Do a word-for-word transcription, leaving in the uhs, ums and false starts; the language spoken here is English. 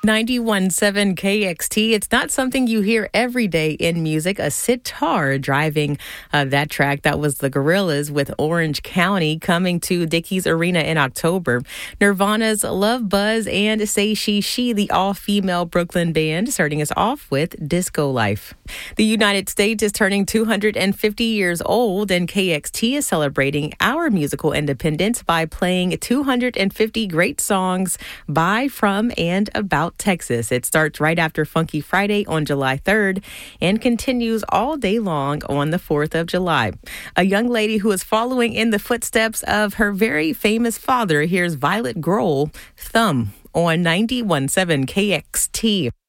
ninety-one point seven K X T. It's not something you hear every day in music. A sitar driving uh, that track. That was the Gorillaz with Orange County coming to Dickies Arena in October. Nirvana's Love Buzz and Say She She, the all-female Brooklyn band, starting us off with Disco Life. The United States is turning two hundred fifty years old, and K X T is celebrating our musical independence by playing two hundred fifty great songs by, from, and about Texas. It starts right after Funky Friday on July third and continues all day long on the fourth of July. A young lady who is following in the footsteps of her very famous father. Here's Violet Grohl, Thumb, on ninety-one point seven K X T.